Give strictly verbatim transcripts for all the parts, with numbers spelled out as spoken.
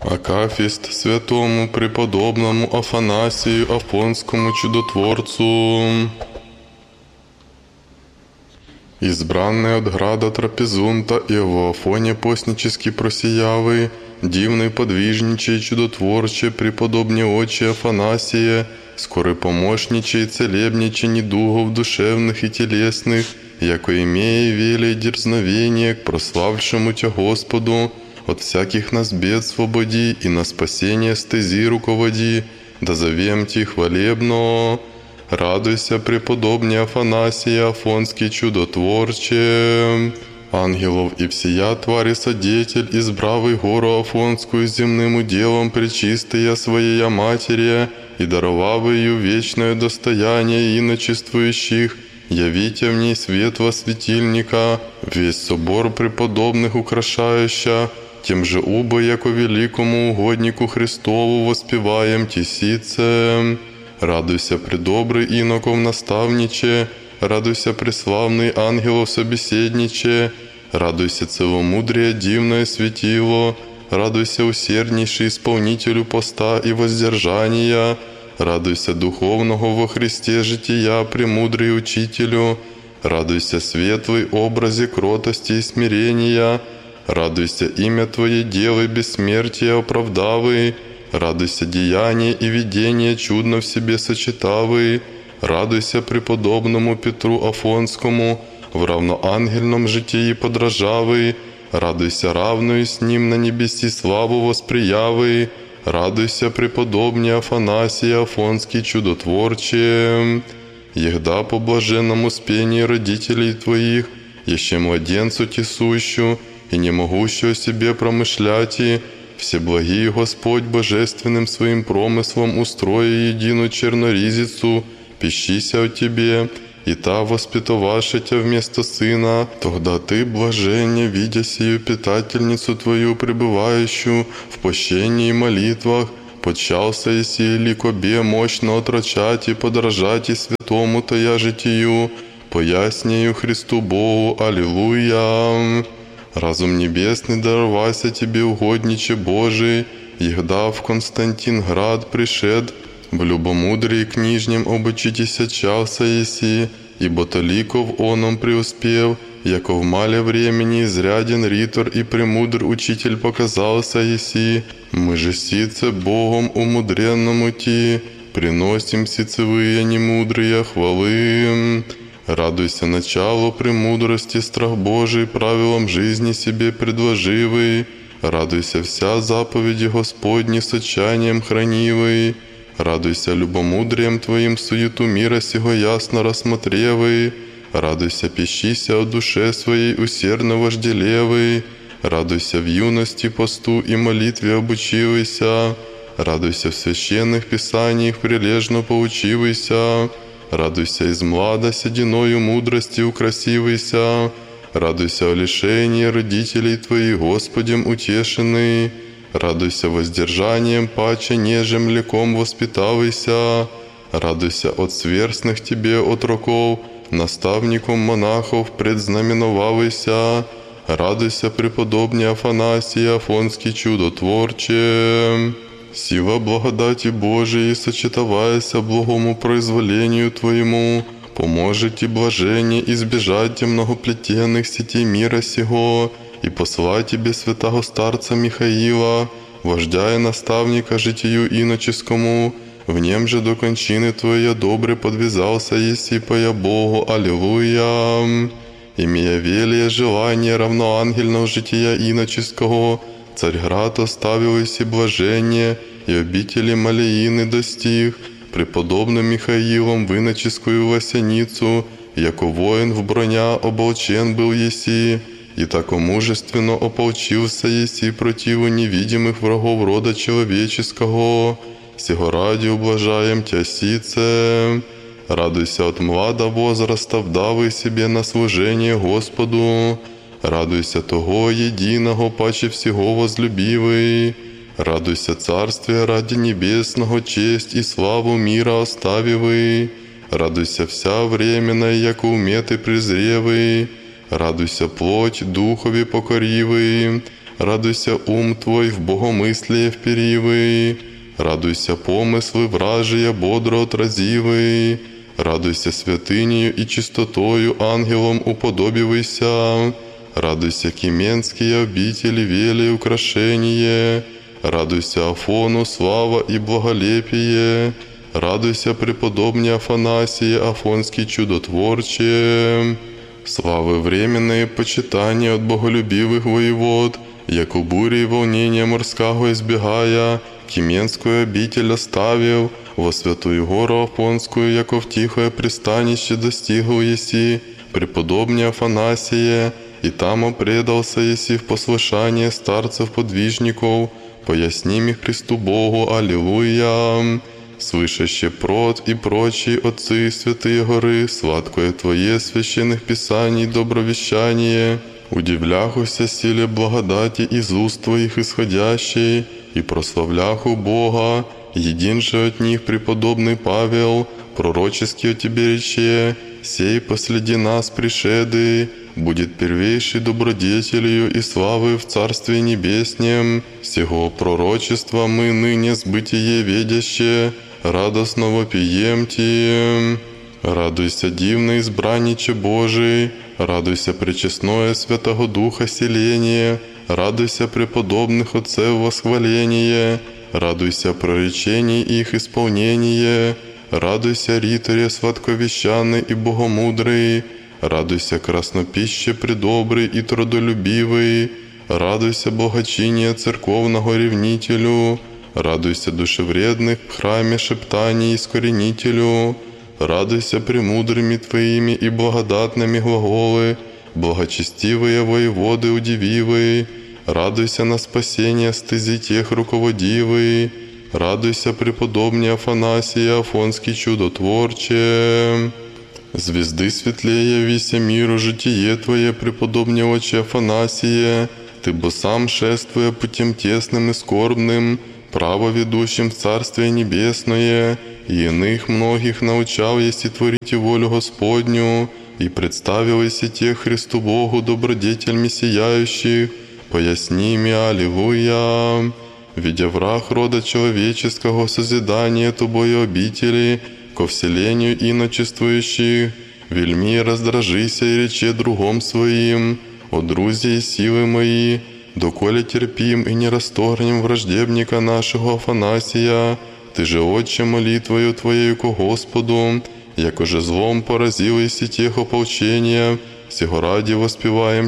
Акафіст святому преподобному Афанасію Афонському чудотворцу. Избранный от града Трапезунта и в Афоне постнически просиявый, дивный подвижничай чудотворче преподобне отче Афанасия, скорый помощничай целебничай недугов душевных и телесных, яко имея велей дерзновение к прославшему Тя Господу, от всяких нас бед свободи и на спасение стези руководи, да зовем Ти хвалебно. Радуйся, преподобне Афанасия Афонский чудотворче, ангелов и всея твари содетель, избравый гору Афонскую земным уделом пречистая Своея Матери, и даровав ее вечное достояние иночествующих, явите в ней светло светильника, весь собор преподобных украшающа, тем же убо, яко великому угоднику Христову воспеваем тесице. Радуйся, предобрый иноков наставниче, радуйся, преславный ангелов собеседниче, радуйся, целомудрие дивное светило, радуйся, усерднейший исполнителю поста и воздержания, радуйся, духовного во Христе жития, премудрый учителю, радуйся, светлый образе кротости и смирения, радуйся, имя Твое делай бессмертие оправдавый, радуйся, деяние и видение чудно в себе сочетавый, радуйся преподобному Петру Афонскому, в равноангельном житии подражавый, радуйся равную с ним на небеси славу восприявый, радуйся преподобне Афанасия Афонский чудотворче, егда по блаженному спении родителей Твоих, еще младенцу тесущу и не могущую себе промышлять, и Всеблагий Господь божественным своим промыслом устроя единую черноризицу, пищися о Тебе, и та воспитоваше Тя вместо сына, тогда Ты, блаженне, видя сию питательницу Твою, пребывающую в пощении и молитвах, подчался еси ликобе мощно отрочать и подражать и святому Тая житию, пояснею Христу Богу. Аллилуйя! Разум небесный даровайся Тебе, угодниче Божий, егда в Константинград пришед, в любомудрии книжнем обучитеся часа еси, ибо толико в оном преуспев, яко в мале времени изряден ритор и премудр учитель показался еси, мы же сице Богом умудренному Ти, приносим сицевые немудрые хвалы. Радуйся началу премудрости, страх Божий, правилам жизни себе предложивый. Радуйся вся заповеди Господни с отчаянием хранивый. Радуйся любомудрием Твоим суету мира сего ясно рассмотревый. Радуйся, пищися о душе своей усердно вожделевый. Радуйся в юности посту и молитве обучивайся. Радуйся в священных писаниях прилежно поучивайся. Радуйся из млада сединою мудрости украсивайся. Радуйся о лишении родителей Твоих Господем утешенный. Радуйся воздержанием паче неже млеком воспитавайся. Радуйся от сверстных Тебе отроков, наставником монахов предзнаменовавайся. Радуйся, преподобне Афанасия Афонский чудотворче. Сила благодати Божией, сочетаваяся благому произволению Твоему, поможет и блажение избежать многоплетенных сетей мира сего, и послать Тебе святого старца Михаила, вождя и наставника житию иноческому, в нем же до кончины Твоей добре подвязался еси поя Богу. Аллилуйя! Имея велие желание равноангельного жития иноческого, Царьград оставил еси блажение, и обители Малеины достиг, преподобным Михаилом в иноческую Васяницу, яко воин в броня оболчен был еси, и тако мужественно ополчился еси противу невидимых врагов рода человеческого. Сего ради ублажаем Тя сице. Радуйся от млада возраста, вдавый себе на служение Господу. Радуйся того единого, паче всего возлюбивый. Радуйся царствия ради небесного, честь и славу мира оставивый. Радуйся вся временная, яко умет и презревый. Радуйся плоть духови покоривый. радуйся ум твой в богомыслие вперивый, радуйся помыслы вражия бодро отразивый, радуйся святынею и чистотою ангелом уподобивайся, радуйся Кименские обители веле украшение, радуйся Афону слава и благолепие, радуйся преподобне Афанасии Афонский чудотворче, славы временные почитания от боголюбивых воевод, яко бури и волнения морского избегая, Кименскую обитель оставил, во святую гору Афонскую, яко в тихое пристанище достигл еси, преподобне Афанасия, и там предался еси в послушание старцев-подвижников, поясними Христу Богу, Аллилуйя. Слышаще прот и прочие отцы святые горы, сладкое Твое священных писаний добровещание, удивляхуся силе благодати из уст Твоих исходящей, и прославляху Бога, един же от них преподобный Павел, пророчески о Тебе рече, сей последи нас пришедый, будет первейший добродетелью и славы в Царстве Небеснем, сего пророчества мы ныне сбытие ведяще, радостно вопием Ти. Радуйся, дивный избранниче Божий, радуйся, пречестное Святого Духа селение, радуйся, преподобных отцев восхваление, радуйся, проречений их исполнение, радуйся, риторе сладковещанный и богомудрый, радуйся, краснопище предобрый и трудолюбивый, радуйся, богочиния церковного ревнителю, радуйся, душевредных в храме шептаний искоренителю, радуйся премудрыми Твоими и благодатными глаголы, благочестивые воеводы удививые, радуйся на спасение стези тех руководивые, радуйся, преподобне Афанасия Афонский чудотворче. Звезды светлее вися миру житие Твое, преподобне отче Афанасия, Ты бо сам шествуя путем тесным и скорбным, право ведущим в Царствие Небесное, и иных многих научал еси творить волю Господню, и представил еси тех Христу Богу добродетельми сияющих, поясни ми, Аллилуйя. Видя враг рода человеческого созидания Тобою обители, ко вселению иночествующих, вельми раздражися и рече другом своим, о друзья и силы мои, доколе терпим и не расторгнем враждебника нашего Афанасия, Ты же, Отче, молитвою Твоею ко Господу, яко же злом поразил еси тех ополчения, сего ради воспеваем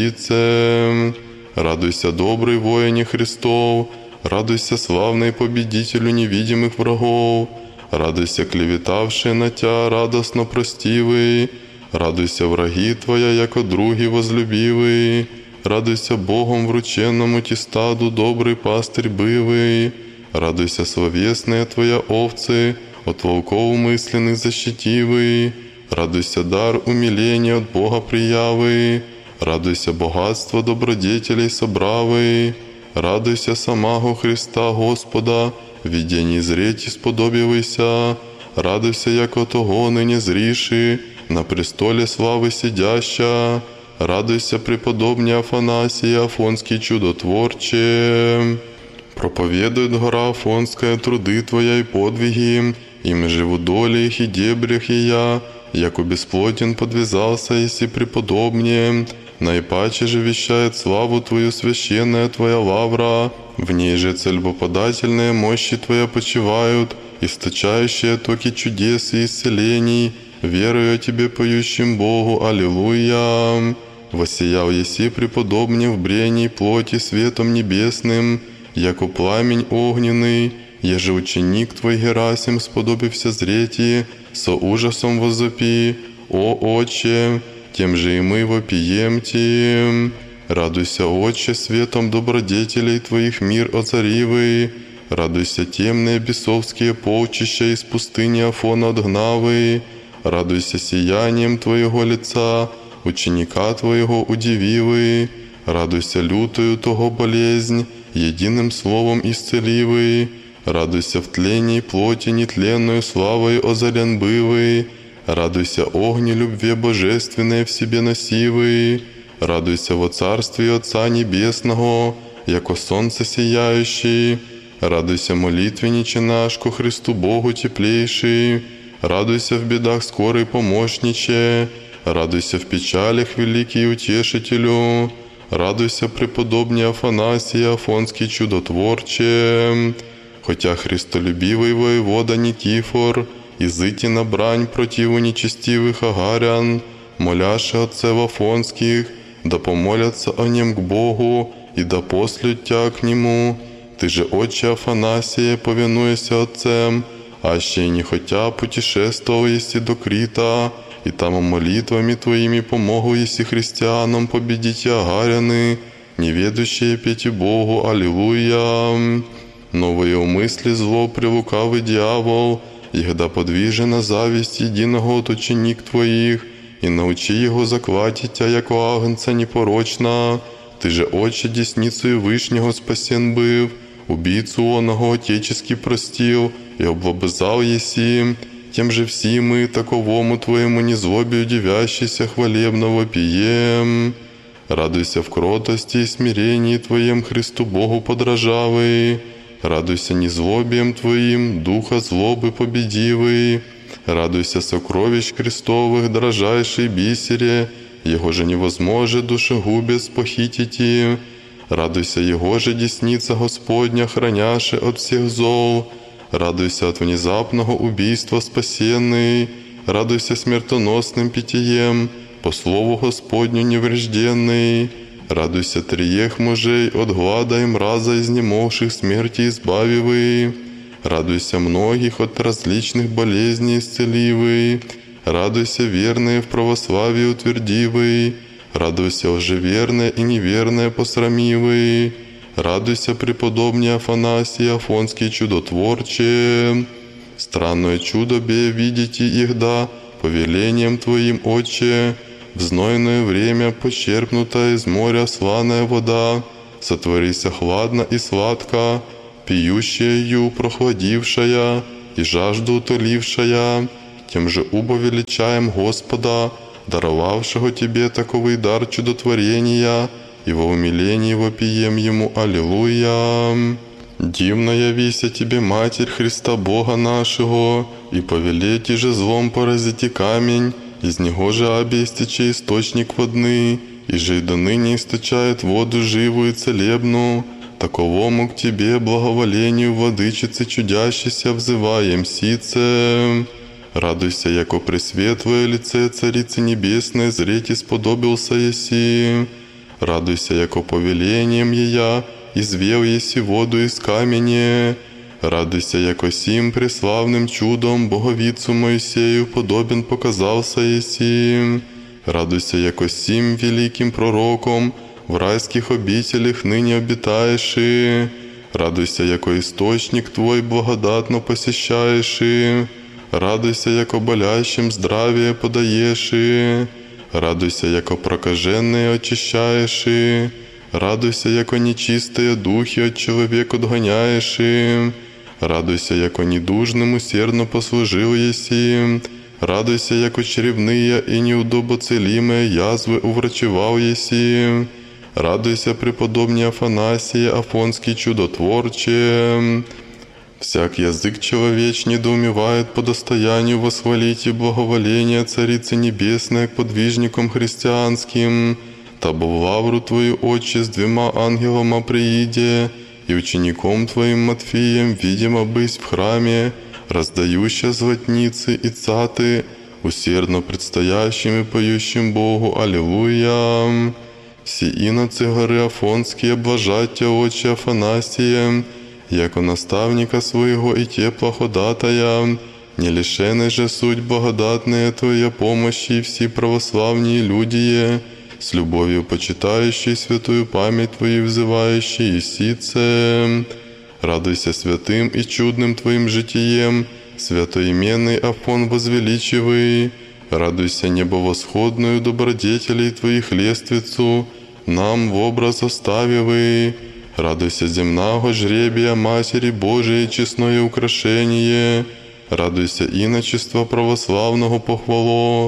Тисице. Радуйся, добрый воине Христов, радуйся, славный победителю невидимых врагов, радуйся, клеветавший на Тя, радостно простивый, радуйся, враги Твоя, яко други возлюбивый, радуйся, Богом врученному Ти стаду, добрый пастырь бывый, радуйся, словесные Твоя овцы, от волков мысленных защитивый, радуйся, дар умиления от Бога приявый, радуйся, богатство добродетелей собравый, радуйся, самого Христа Господа, в видении зреть исподобивайся, радуйся, яко того ныне зриши, на престоле славы сидяща, радуйся, преподобне Афанасия Афонский чудотворче. Проповедует гора Афонская труды Твоя и подвиги, им живу доли их и дебрях и я, яко бесплотен подвязался, еси преподобнее, наипаче же вещает славу Твою священная Твоя лавра, в ней же цельбоподательные мощи Твоя почивают, источающие токи чудес и исцелений, верую Тебе, поющим Богу, Аллилуйя. Воссиял еси преподобне в брении плоти светом небесным, яко пламень огненный, еже ученик Твой Герасим сподобився зрети, со ужасом возопи, о Отче, тем же и мы вопием Ти. Радуйся, Отче, светом добродетелей Твоих мир озаривый, радуйся, темные бесовские полчища из пустыни Афона отгнавый, радуйся сиянием Твоего лица, ученика Твоего удививый, радуйся лютою того болезнь, единым словом исцеливый, радуйся в тлении плоти нетленную славой озарен бывый, радуйся огне любви божественной в себе носивый, Радуйся во царстві Отца Небесного, яко сонце сияющий. Радуйся молитвенниче наш, ко Христу Богу теплейший. Радуйся в бедах скорый помощниче. Радуйся в печалях, великий утешителю. Радуйся, преподобный Афанасий Афонский чудотворче. Хотя христолюбивый воевода Никифор изыти на брань противу нечестивых агарян, моляши отцев Афонских, да помолятся о нем к Богу, и да послют тя к нему. Ты же, отче Афанасия, повинуйся отцем, аще и не хотя путешествовал еси до Крита, и там молитвами твоими помогу еси христианам победить агаряны, неведущие пети Богу, аллилуйя. Новые умысли зло прилукавый дьявол, егда подвижена зависть единого от ученик твоих, и научи его закватить тя, яко агнца непорочна. Ты же, отче, десницею Вышнего спасен быв, убийцу оного отечески простил, и облобызал еси. Тем же все мы таковому твоему незлобию девящийся хвалебного пием. Радуйся в кротости и смирении твоем, Христу Богу подражавый. Радуйся незлобием твоим, духа злобы победивый. Радуйся сокровищ крестовых, дрожайший бисере, его же невозможно душегубец похитити. Радуйся, его же десница Господня, храняши от всех зол. Радуйся от внезапного убийства спасенный. Радуйся смертоносным питьем, по слову Господню неврежденный. Радуйся триех мужей от глада и мраза изнемогших смерти избавивый. Радуйся многих от различных болезней исцеливый. Радуйся верные в православии утвердивый. Радуйся лжеверное и неверное посрамивый. Радуйся, преподобный Афанасий Афонский чудотворче. Странное чудо бе видите ихда, повелением твоим, отче. В знойное время почерпнутая из моря сланая вода, сотворися хладно и сладко, пьющая ю прохладившая и жажду утолившая. Тем же убо величаем Господа, даровавшего тебе таковый дар чудотворения, и во умилении вопием ему аллилуйя. Дивно явися тебе, Матерь Христа Бога нашего, и повелети же злом поразите камень, из него же аби истече источник водный, и же и до ныне источает воду живую и целебную. Таковому к тебе благоволению владычицы чудящейся взываем сице. Радуйся, яко пресветлое лице Царицы Небесной зреть исподобился еси. Радуйся, яко повелением ея извел еси воду из камени. Радуйся, яко сим преславным чудом Боговицу Моисею подобен показался еси. Радуйся, яко сим великим пророком в райских обителях ныне обитаеши. Радуйся, яко источник Твой благодатно посещаеши. Радуйся, яко болящим здравие подаеши. Радуйся, яко прокаженные очищаеши. Радуйся, яко нечистые духи от человека отгоняеши. Радуйся, яко недужным усердно послужил еси. Радуйся, яко чревные и неудобоцелимые язвы уврачевал еси. Радуйся, преподобный Афанасий Афонский чудотворче. Всяк язык человеч недоумевает по достоянию восхвалить и благоволение Царицы Небесной к подвижникам христианским. Табо в лавру Твою, Отче, с двумя ангелами прииде, и учеником Твоим Матфеем, видимо, быть в храме, раздающая златницы и цаты, усердно предстоящим и поющим Богу аллилуйя. Все иноцы горы Афонские блажать Тя, Отче Афанасия, яко наставника своего и тепла ходатая, не лишены же суть благодатные Твоя помощи и все православные люди, с любовью почитающий святую память Твою взывающий сице. Радуйся святым и чудным Твоим житием, святоименный Афон возвеличивый. Радуйся небовосходную добродетелей Твоих лествицу, нам в образ оставивый. Радуйся земного жребия Матери Божией честное украшение. Радуйся иночества православного похвало.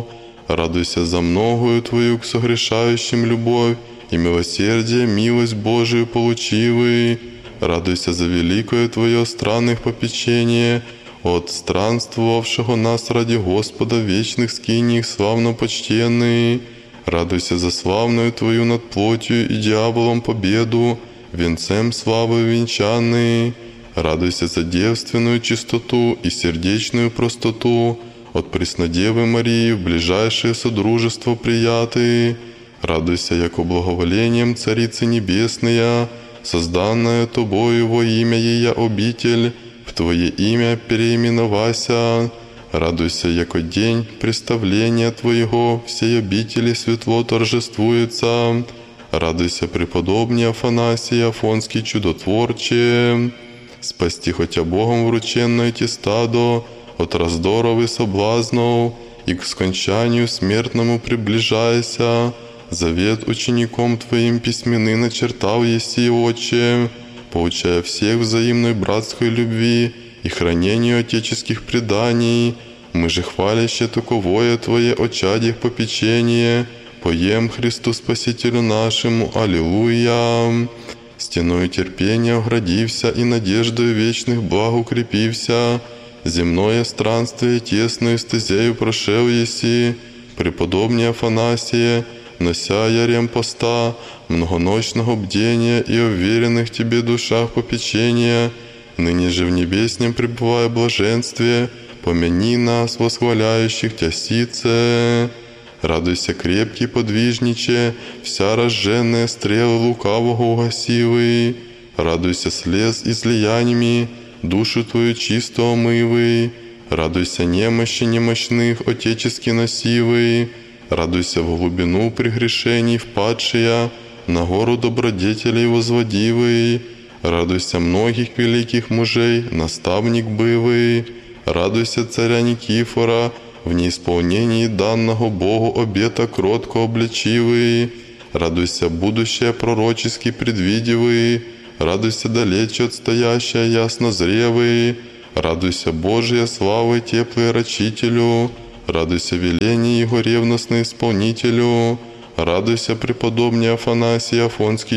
Радуйся за многою Твою к согрешающим любовь, и милосердие, милость Божию получивый. Радуйся за великое Твое странных попечение, от странствовавшего нас ради Господа вечных скиний славно почтенный. Радуйся за славную Твою над плотью и дьяволом победу, венцем славы венчанный. Радуйся за девственную чистоту и сердечную простоту, от Преснодевы Марии в ближайшее содружество приятые. Радуйся, яко благоволением Царицы Небесная, созданная Тобою во имя Ея обитель, в Твое имя переименовася. Радуйся, яко день представления Твоего всей обители светло торжествуется. Радуйся, преподобный Афанасий Афонский чудотворче, спасти хотя Богом врученное ти стадо от раздоров и соблазнов, и к скончанию смертному приближайся. Завет учеником Твоим письменный начертал еси, Отче, поучая всех взаимной братской любви и хранению отеческих преданий. Мы же хваляще таковое Твое очадьях попечение, поем Христу Спасителю нашему. Аллилуйя! Стеною терпения оградився и надеждою вечных благ укрепився. Земное странствие тесную стезею прошел еси, преподобный Афанасия, нося ярем поста, многоночного бдения и уверенных Тебе душах попечения, ныне же в небеснем пребывая блаженстве, помяни нас, восхваляющих Тя сице. Радуйся, крепкий подвижниче, вся разженная стрелы лукавого угасивый. Радуйся, слез излияниями, душу Твою чисто омывый. Радуйся, немощи немощных, отечески носивый. Радуйся, в глубину прегрешений впадшия, на гору добродетелей возводивый. Радуйся, многих великих мужей, наставник бывый. Радуйся, царя Никифора, в неисполнении данного Богу обета кротко обличивый. Радуйся, будущее пророчески предвидивый. Радуйся, далече отстоящая ясно зревый. Радуйся, Божия славы теплый рачителю. Радуйся, веление Его ревностно исполнителю. Радуйся, преподобный Афанасий Афонский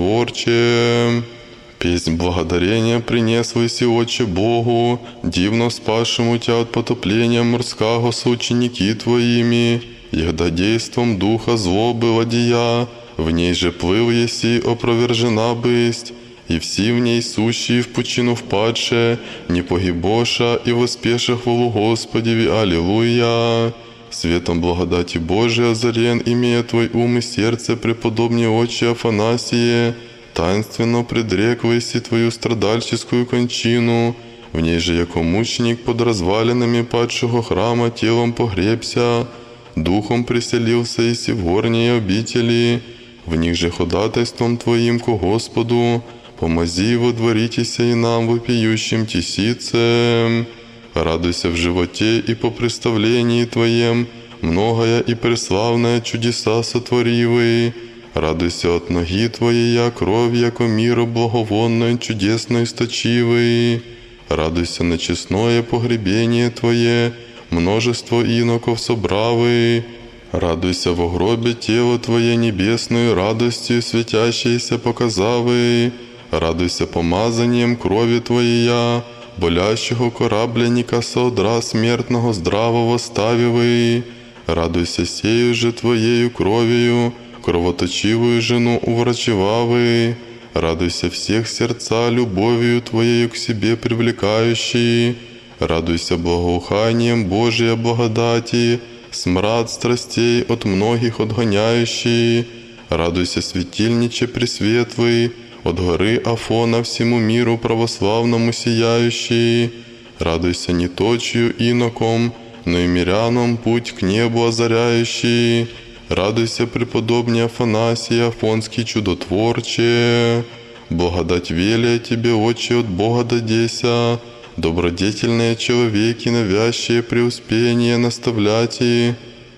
чудотворче. Песнь благодарения принес Веси, Отче Богу, дивно спасшему Тя от потопления морского с ученики Твоими, егда действом духа злобы ладья, в ней же плыл еси опровержена бысть, и все в ней сущие в пучину впадше, не погибоша и воспеша хвалу Господеви. Аллилуйя! Светом благодати Божия озарен, имея Твой ум и сердце, преподобный Отче Афанасие, таинственно предрек Веси Твою страдальческую кончину, в ней же, яко мученик под развалинами падшего храма, телом погребся, духом приселился еси в горние обители, в них же ходатайством Твоим ко Господу, помози водворитеся и нам вопиющим тесицем. Радуйся в животе и по представлении Твоем, многое и преславное чудеса сотворивый. Радуйся от ноги Твоей, я кровь, яко миру благовонное чудесно источивый. Радуйся на честное погребение Твое, множество иноков собравый. Радуйся во гробе тело Твое небесную радостью светящееся показавый. Радуйся помазанием крови Твоей, болящего корабленника соодра смертного здравого ставивый. Радуйся сею же Твоею кровью, кровоточивую жену уврачевавый. Радуйся всех сердца любовью Твоею к себе привлекающий. Радуйся благоуханием Божия благодати, смрад страстей от многих отгоняющий. Радуйся, светильниче пресветлый, от горы Афона всему миру православному сияющий. Радуйся не точью иноком, но и мирянам путь к небу озаряющий. Радуйся, преподобный Афанасий Афонский чудотворче. Благодать велия Тебе, Отче, от Бога дадеся, добродетельные человеки, навязчие преуспение наставляти,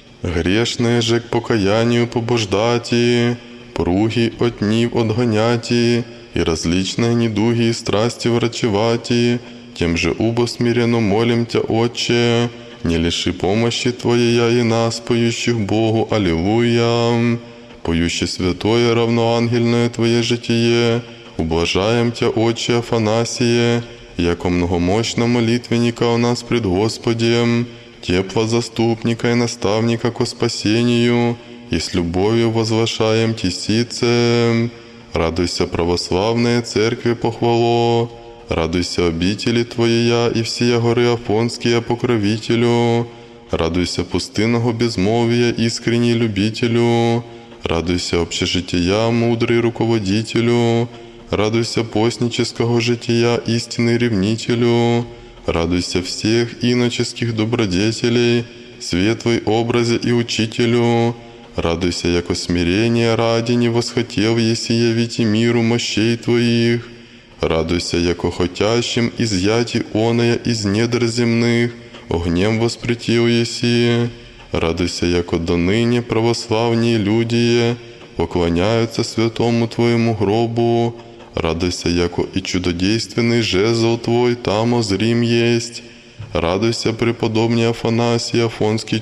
грешные же к покаянию побождати, пруги от нив отгоняти, и различные недуги и страсти врачевати, тем же убо смиренно молим Тя, Отче, не лиши помощи Твоей и нас, поющих Богу, аллилуйя. Поющий святое равноангельное Твое житие, ублажаем Тя, Отче Афанасие, яко многомощно молитвенника у нас пред Господем, тепло заступника и наставника ко спасению, и с любовью возвышаем Тисице. Радуйся, православные церкви, похвало, радуйся, обители Твоя и всея горы Афонские, покровителю, радуйся, пустынного безмолвия, искренний любителю, радуйся, общежития, мудрый руководителю, радуйся, постнического жития, истинный ревнителю, радуйся всех иноческих добродетелей, светлой образе и учителю, радуйся, яко смирение ради не восхотел еси явить и миру мощей Твоих, радуйся, яко хотящим изъяти оное из недр земных, огнем воспретил еси, радуйся, яко доныне православные люди поклоняются святому Твоему гробу, радуйся, яко и чудодейственный жезл Твой там озрим есть, радуйся, преподобный Афанасий Афонский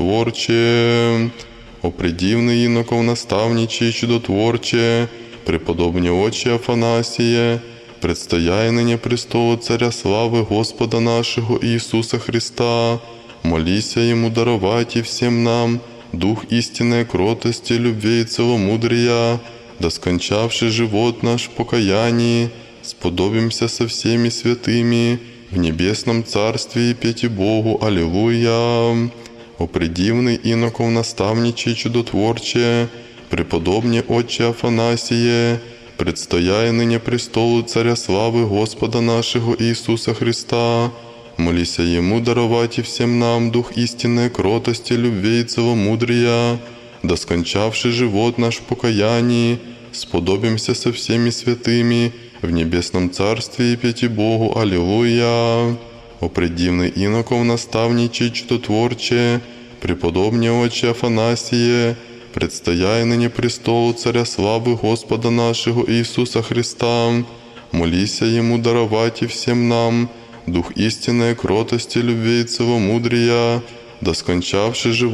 чудотворче, о предивный иноков наставничий чудотворче, преподобный Отче Афанасие, предстояй ныне престолу Царя славы Господа нашего Иисуса Христа, молися Ему даровать и всем нам дух истинной кротости, любви и целомудрия, да скончавший живот наш в покаянии, сподобимся со всеми святыми в небесном Царстве и пети Богу, аллилуйя. О предивный иноков наставничий чудотворче, преподобный Отче Афанасие, предстояй ныне престолу Царя славы Господа нашего Иисуса Христа, молися Ему даровать и всем нам дух истинной кротости, любви и целомудрия, да скончавший живот наш в покаянии, сподобимся со всеми святыми в небесном Царстве и пети Богу, аллилуйя. О предивный иноков наставничий чудотворче, преподобный Отче Афанасие, предстояй ныне престолу Царя славы Господа нашего Иисуса Христа, молися Ему даровать и всем нам дух истинной кротости, любви и целомудрия, да скончавший живот